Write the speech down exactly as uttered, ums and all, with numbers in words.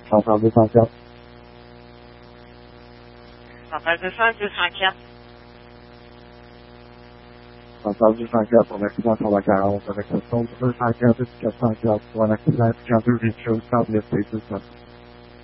Chantal deux cent quatre. Chantal deux cents, deux cent quatre. Chantal deux cent quatre, pour l'accident sur la quarante, avec le son deux cent quatre et quatre cent quatre, pour un accident cinquante-deux Richard, South Left Station.